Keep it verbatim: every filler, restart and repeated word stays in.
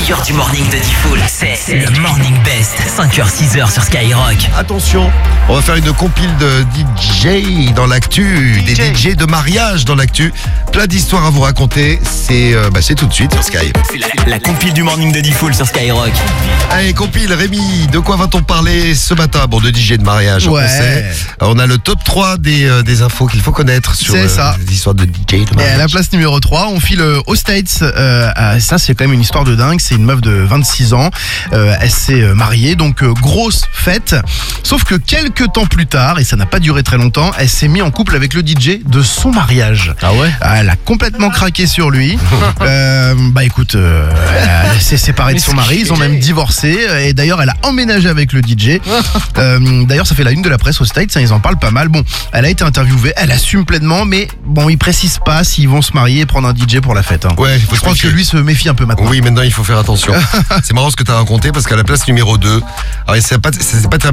meilleur du morning de Diffoul, c'est le Morning Best, cinq heures six heures sur Skyrock. Attention, on va faire une compile de D J dans l'actu, des D J de mariage dans l'actu. Plein d'histoires à vous raconter, c'est euh, bah, c'est tout de suite sur Sky. La, la compile du morning de Diffoul sur Skyrock. Allez, compile, Rémi, de quoi va-t-on parler ce matin? Bon, de D J de mariage, Ouais. on sait. On a le top trois des, euh, des infos qu'il faut connaître sur C'est euh, ça. les histoires de D J de Et mariage. à la place numéro trois, on file euh, aux States. Euh, à- ça, c'est quand même une histoire de dingue. C'est une meuf de vingt-six ans. Euh, elle s'est euh, mariée, donc euh, grosse fête. Sauf que quelques temps plus tard, et ça n'a pas duré très longtemps, elle s'est mise en couple avec le D J de son mariage. Ah ouais? Elle a complètement craqué sur lui. Euh, bah écoute, euh, elle s'est séparée de son mari. Ils ont même divorcé. Et d'ailleurs, elle a emménagé avec le D J. Euh, d'ailleurs, ça fait la une de la presse aux States. Hein, ils en parlent pas mal. Bon, elle a été interviewée. Elle assume pleinement, mais bon, ils précisent pas s'ils vont se marier et prendre un D J pour la fête. Hein. Ouais, il faut Je se pense que méfier. lui se méfie un peu maintenant. Oui, maintenant il faut faire attention. C'est marrant ce que tu as raconté parce qu'à la place numéro deux, alors, ça s'est pas, ça s'est pas terminé